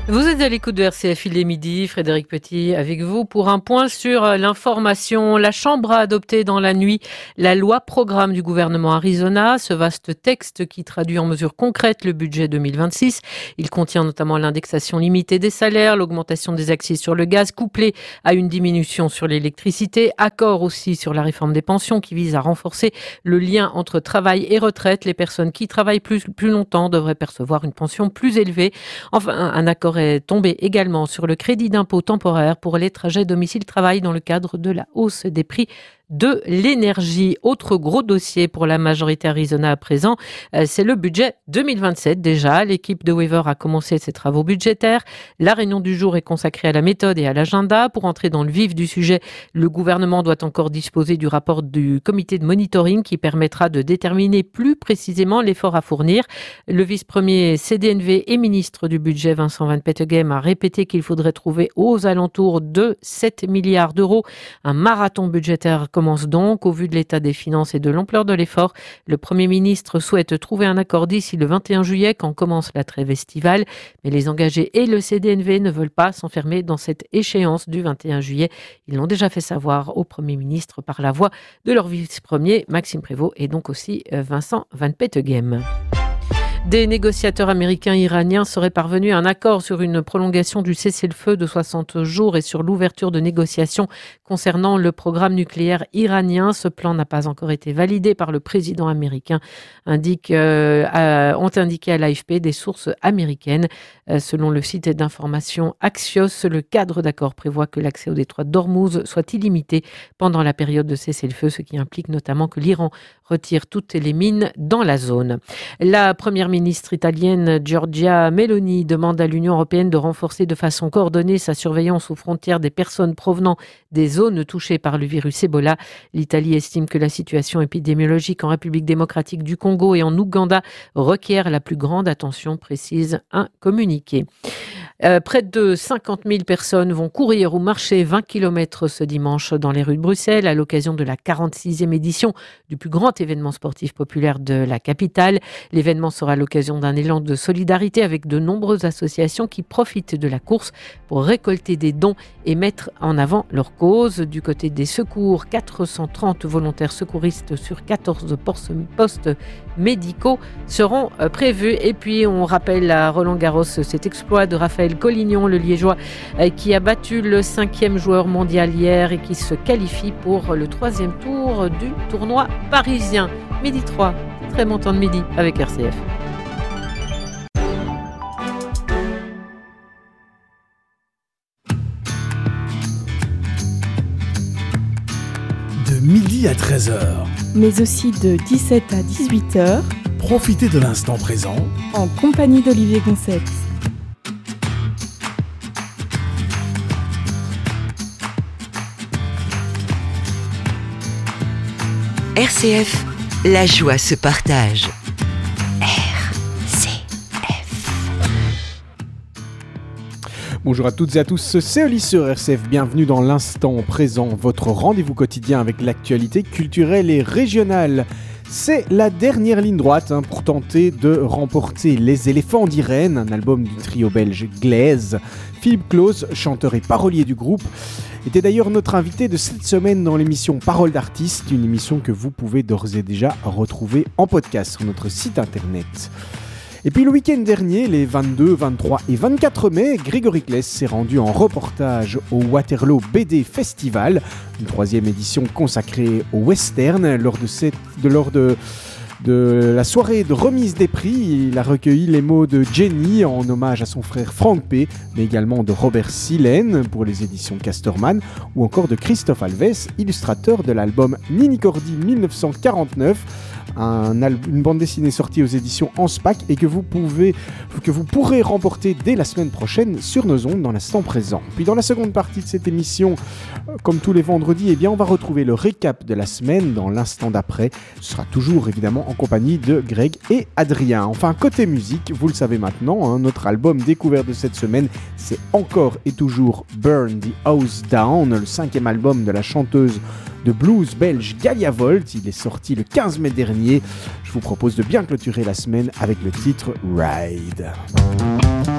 Vous êtes à l'écoute de RCF, il est midi, Frédéric Petit avec vous pour un point sur l'information. La Chambre a adopté dans la nuit la loi programme du gouvernement Arizona, ce vaste texte qui traduit en mesures concrètes le budget 2026. Il contient notamment l'indexation limitée des salaires, l'augmentation des accès sur le gaz couplée à une diminution sur l'électricité, accord aussi sur la réforme des pensions qui vise à renforcer le lien entre travail et retraite. Les personnes qui travaillent plus longtemps devraient percevoir une pension plus élevée. Enfin, un accord est tombé également sur le crédit d'impôt temporaire pour les trajets domicile-travail dans le cadre de la hausse des prix de l'énergie. Autre gros dossier pour la majorité Arizona à présent, c'est le budget 2027 déjà. L'équipe de Weaver a commencé ses travaux budgétaires. La réunion du jour est consacrée à la méthode et à l'agenda. Pour entrer dans le vif du sujet, le gouvernement doit encore disposer du rapport du comité de monitoring qui permettra de déterminer plus précisément l'effort à fournir. Le vice-premier CDNV et ministre du budget Vincent Van Peteghem a répété qu'il faudrait trouver aux alentours de 7 milliards d'euros. Un marathon budgétaire commence donc. Au vu de l'état des finances et de l'ampleur de l'effort, le Premier ministre souhaite trouver un accord d'ici le 21 juillet quand commence la trêve estivale. Mais les engagés et le CDNV ne veulent pas s'enfermer dans cette échéance du 21 juillet. Ils l'ont déjà fait savoir au Premier ministre par la voix de leur vice-premier Maxime Prévost et donc aussi Vincent Van Peteghem. Des négociateurs américains et iraniens seraient parvenus à un accord sur une prolongation du cessez-le-feu de 60 jours et sur l'ouverture de négociations concernant le programme nucléaire iranien. Ce plan n'a pas encore été validé par le président américain, ont indiqué à l'AFP des sources américaines. Selon le site d'information Axios, le cadre d'accord prévoit que l'accès au détroit d'Ormuz soit illimité pendant la période de cessez-le-feu, ce qui implique notamment que l'Iran retire toutes les mines dans la zone. La première ministre italienne Giorgia Meloni demande à l'Union européenne de renforcer de façon coordonnée sa surveillance aux frontières des personnes provenant des zones touchées par le virus Ebola. L'Italie estime que la situation épidémiologique en République démocratique du Congo et en Ouganda requiert la plus grande attention, précise un communiqué. Près de 50 000 personnes vont courir ou marcher 20 km ce dimanche dans les rues de Bruxelles à l'occasion de la 46e édition du plus grand événement sportif populaire de la capitale. L'événement sera l'occasion d'un élan de solidarité avec de nombreuses associations qui profitent de la course pour récolter des dons et mettre en avant leur cause. Du côté des secours, 430 volontaires secouristes sur 14 postes médicaux seront prévus. Et puis on rappelle à Roland-Garros cet exploit de Raphaël Collignon, le Liégeois, qui a battu le 5e joueur mondial hier et qui se qualifie pour le 3e tour du tournoi parisien. Midi 3, très bon temps de midi avec RCF. De midi à 13h. Mais aussi de 17 à 18h. Profitez de l'instant présent en compagnie d'Olivier Goncept. RCF, la joie se partage. RCF. Bonjour à toutes et à tous, c'est Oli sur RCF. Bienvenue dans l'instant présent, votre rendez-vous quotidien avec l'actualité culturelle et régionale. C'est la dernière ligne droite pour tenter de remporter Les Éléphants d'Irène, un album du trio belge Glaise. Philippe Claus, chanteur et parolier du groupe, était d'ailleurs notre invité de cette semaine dans l'émission Parole d'artiste, une émission que vous pouvez d'ores et déjà retrouver en podcast sur notre site internet. Et puis le week-end dernier, les 22, 23 et 24 mai, Grégory Claes s'est rendu en reportage au Waterloo BD Festival, une 3e édition consacrée au western. Lors de la soirée de remise des prix, il a recueilli les mots de Jenny en hommage à son frère Frank P, mais également de Robert Silène pour les éditions Casterman, ou encore de Christophe Alves, illustrateur de l'album Nini Cordy 1949, une bande dessinée sortie aux éditions Anspach et que vous pourrez remporter dès la semaine prochaine sur nos ondes dans l'instant présent. Puis dans la seconde partie de cette émission, comme tous les vendredis, on va retrouver le récap de la semaine dans l'instant d'après. Ce sera toujours évidemment en compagnie de Greg et Adrien. Enfin, côté musique, vous le savez maintenant, notre album découvert de cette semaine, c'est encore et toujours Burn the House Down, le 5e album de la chanteuse de blues belge Galia Volt. Il est sorti le 15 mai dernier. Je vous propose de bien clôturer la semaine avec le titre Ride.